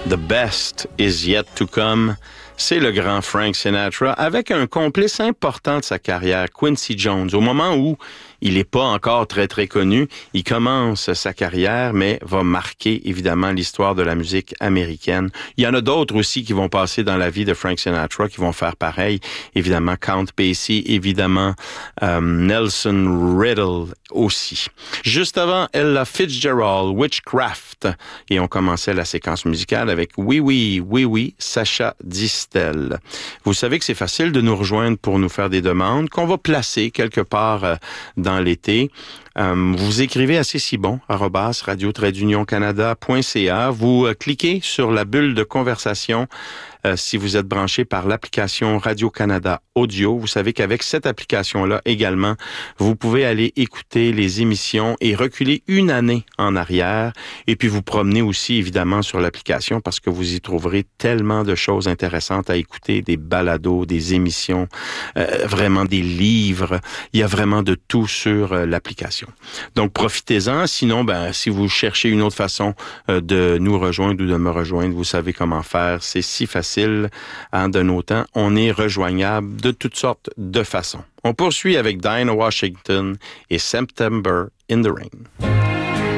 The best is yet to come. C'est le grand Frank Sinatra avec un complice important de sa carrière, Quincy Jones. Au moment où il n'est pas encore très, très connu, il commence sa carrière, mais va marquer évidemment l'histoire de la musique américaine. Il y en a d'autres aussi qui vont passer dans la vie de Frank Sinatra, qui vont faire pareil. Évidemment, Count Basie, évidemment, Nelson Riddle aussi. Juste avant, Ella Fitzgerald, Witchcraft. Et on commençait la séquence musicale avec Oui, oui, oui, oui, Sacha Distel. Vous savez que c'est facile de nous rejoindre pour nous faire des demandes qu'on va placer quelque part dans l'été. Vous écrivez à cécibon @radio-canada.ca. Vous cliquez sur la bulle de conversation si vous êtes branché par l'application Radio-Canada Audio. Vous savez qu'avec cette application-là également, vous pouvez aller écouter les émissions et reculer une année en arrière. Et puis vous promener aussi évidemment sur l'application parce que vous y trouverez tellement de choses intéressantes à écouter, des balados, des émissions, vraiment des livres. Il y a vraiment de tout sur l'application. Donc, profitez-en. Sinon, si vous cherchez une autre façon de nous rejoindre ou de me rejoindre, vous savez comment faire. C'est si facile. De nos temps, on est rejoignable de toutes sortes de façons. On poursuit avec Dinah Washington et September in the Rain.